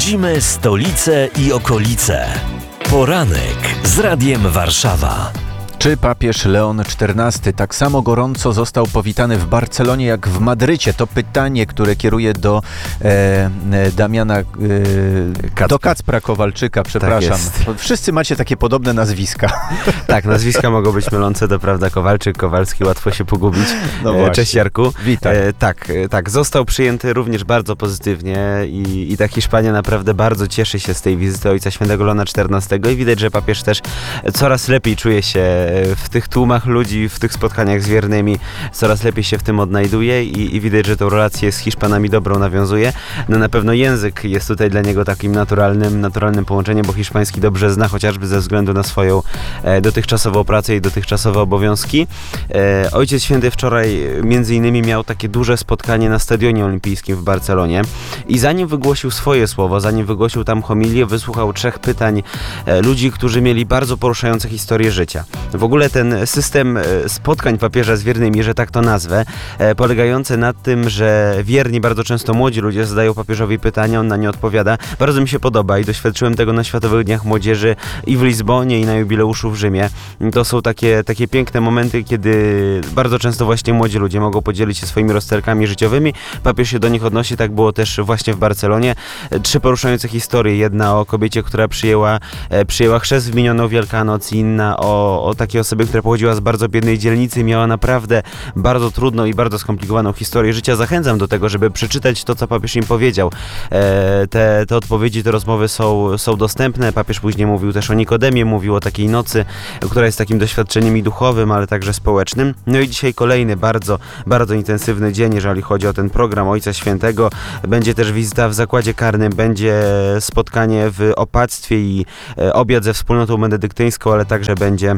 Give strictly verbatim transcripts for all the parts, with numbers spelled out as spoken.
Śledzimy stolicę i okolice. Poranek z Radiem Warszawa. Czy papież Leon czternasty tak samo gorąco został powitany w Barcelonie jak w Madrycie? To pytanie, które kieruję do e, Damiana, e, Kacpra. do Kacpra Kowalczyka, przepraszam. Tak Wszyscy macie takie podobne nazwiska. Tak, nazwiska mogą być mylące, to prawda. Kowalczyk, Kowalski, łatwo się pogubić. No e, właśnie. Cześć Jarku. Witaj. E, tak, e, tak, został przyjęty również bardzo pozytywnie i, i ta Hiszpania naprawdę bardzo cieszy się z tej wizyty Ojca Świętego Leona czternastego i widać, że papież też coraz lepiej czuje się w tych tłumach ludzi, w tych spotkaniach z wiernymi, coraz lepiej się w tym odnajduje i, i widać, że tą relację z Hiszpanami dobrą nawiązuje. No na pewno język jest tutaj dla niego takim naturalnym, naturalnym połączeniem, bo hiszpański dobrze zna, chociażby ze względu na swoją e, dotychczasową pracę i dotychczasowe obowiązki. E, Ojciec Święty wczoraj między innymi miał takie duże spotkanie na Stadionie Olimpijskim w Barcelonie i zanim wygłosił swoje słowo, zanim wygłosił tam homilię, wysłuchał trzech pytań e, ludzi, którzy mieli bardzo poruszające historie życia. W ogóle ten system spotkań papieża z wiernymi, że tak to nazwę, polegający na tym, że wierni, bardzo często młodzi ludzie zadają papieżowi pytania, on na nie odpowiada. Bardzo mi się podoba i doświadczyłem tego na Światowych Dniach Młodzieży i w Lizbonie, i na jubileuszu w Rzymie. To są takie, takie piękne momenty, kiedy bardzo często właśnie młodzi ludzie mogą podzielić się swoimi rozterkami życiowymi. Papież się do nich odnosi, tak było też właśnie w Barcelonie. Trzy poruszające historie. Jedna o kobiecie, która przyjęła, przyjęła chrzest w minioną Wielkanoc, i inna o, o takiej osobie, która pochodziła z bardzo biednej dzielnicy, miała naprawdę bardzo trudną i bardzo skomplikowaną historię życia. Zachęcam do tego, żeby przeczytać to, co papież im powiedział. E, te, te odpowiedzi, te rozmowy są, są dostępne. Papież później mówił też o Nikodemie, mówił o takiej nocy, która jest takim doświadczeniem i duchowym, ale także społecznym. No i dzisiaj kolejny bardzo, bardzo intensywny dzień, jeżeli chodzi o ten program Ojca Świętego. Będzie też wizyta w zakładzie karnym, będzie spotkanie w opactwie i e, obiad ze wspólnotą benedyktyńską, ale także będzie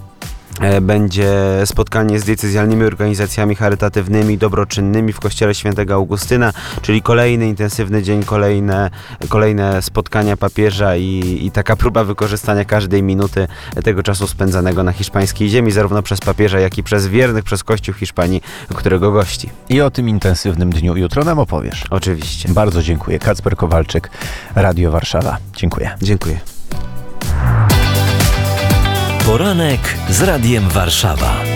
Będzie spotkanie z diecezjalnymi organizacjami charytatywnymi, dobroczynnymi w kościele Świętego Augustyna, czyli kolejny intensywny dzień, kolejne, kolejne spotkania papieża i, i taka próba wykorzystania każdej minuty tego czasu spędzanego na hiszpańskiej ziemi, zarówno przez papieża, jak i przez wiernych, przez Kościół Hiszpanii, którego gości. I o tym intensywnym dniu jutro nam opowiesz. Oczywiście. Bardzo dziękuję. Kacper Kowalczyk, Radio Warszawa. Dziękuję. Dziękuję. Poranek z Radiem Warszawa.